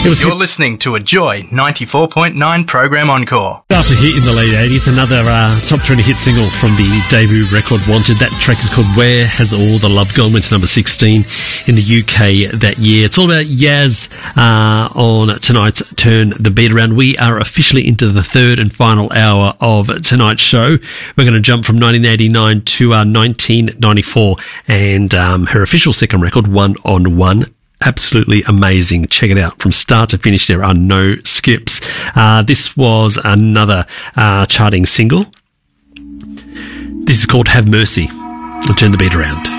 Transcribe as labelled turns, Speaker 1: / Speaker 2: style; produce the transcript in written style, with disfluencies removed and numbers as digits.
Speaker 1: You're listening to a Joy 94.9 program encore.
Speaker 2: After hit in the late 80s, another top 20 hit single from the debut record Wanted. That track is called Where Has All the Love Gone? Went to number 16 in the UK that year. It's all about Yaz on tonight's Turn the Beat Around. We are officially into the third and final hour of tonight's show. We're going to jump from 1989 to 1994 and her official second record, One on One. Absolutely amazing. Check it out. From start to finish, there are no skips. This was another charting single. This is called Have Mercy. I'll turn the beat around.